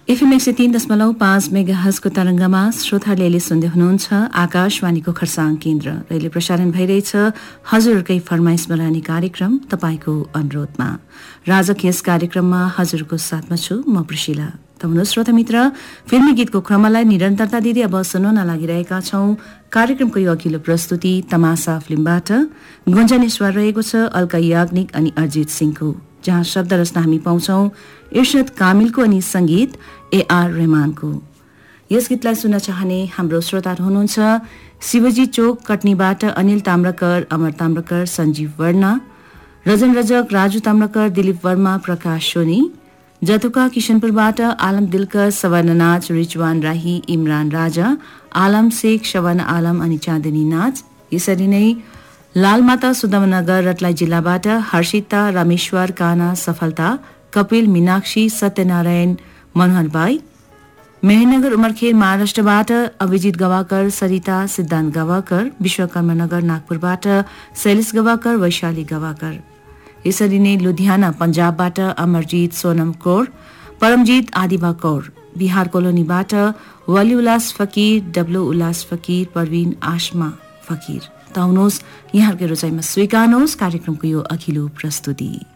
FM 103.5 मेगाहर्जको तरंगमा श्रोताहरूले सुन्दै हुनुहुन्छ आकाशवाणीको खरसाङ केन्द्र। अहिले प्रसारण भइरहेछ हजुरकै फरमाइश बलानी कार्यक्रम तपाईको अनुरोधमा। राजक यस कार्यक्रममा हजुरको साथमा छु म प्रिशिला। त हुनु श्रोता मित्र, फिल्मी गीतको क्रमलाई निरन्तरता दिँदै अब सुन्न लागिरहेका छौं कार्यक्रमको यो अघिल्लो प्रस्तुति तमासा फिल्मबाट। गुन्जनेश्वर रहेको छ अलका याग्निक अनि अरिजित सिंहको, जहाँ शब्द रचना हामी पाउँछौं इर्शद कामिलको अनि संगीत AR रहमानको। यस गीतलाई सुन्न चाहने हाम्रो श्रोताहरू हुनुहुन्छ शिवजी चोक कटनीबाट अनिल ताम्रकर, अमर ताम्रकर, सञ्जीव वर्मा, रजन रजक, राजु ताम्रकर, दिलीप वर्मा, प्रकाश सोनी, जतुका किशनपुरबाट आलम दिलकर, सवर्ण नाच, रिजवान राही, इमरान राजा, आलम शेख, शवन आलम अनि चाँदनी नाच। यसरी नै लालमाता सुदमनगर रतलाई जिल्लाबाट हर्षिता, रामेश्वर, काना, सफलता, कपिल, मीनाक्षी, सत्यनारायण, मनोहर बाई, मेहनगर उमरखेर महाराष्ट्रबाट अभिजित गवाकर, सरिता, सिद्धान्त गवाकर, विश्वकर्मा नगर नागपुरबाट शैलेश गवाकर, वैशाली गवाकर। यसरी नै लुधियाना पंजाबबाट अमरजीत, सोनम कौर, परमजीत, आदिबा कौर, बिहार कोलोनीबाट वली उल्लास फकीर, डब्लु उल्लास फकीर, परवीन, आशमा फकीर। त आउनुहोस् यहाँहरूको रोजाइमा स्वीकार्नुहोस् कार्यक्रमको यो अघिल्लो प्रस्तुति।